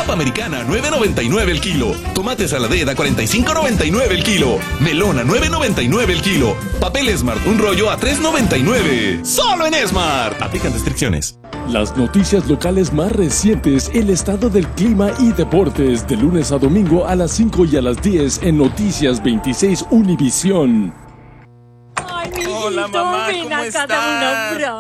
Papa americana, 9.99 el kilo. Tomate saladera, 45.99 el kilo. Melón a 9.99 el kilo. Papel Smart, un rollo a 3.99. ¡Solo en Smart! Aplican restricciones. Las noticias locales más recientes, el estado del clima y deportes, de lunes a domingo a las 5 y a las 10 en Noticias 26 Univisión. Ay, mi Hola, mamá, ven ¿cómo acá, dame un estás? abrazo.